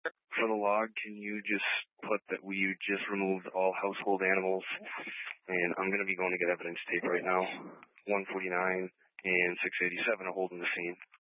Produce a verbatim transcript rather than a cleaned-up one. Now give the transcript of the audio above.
For the log, can you just put that we just removed all household animals, and I'm going to be going to get evidence tape right now. one forty-nine and six eighty-seven are holding the scene.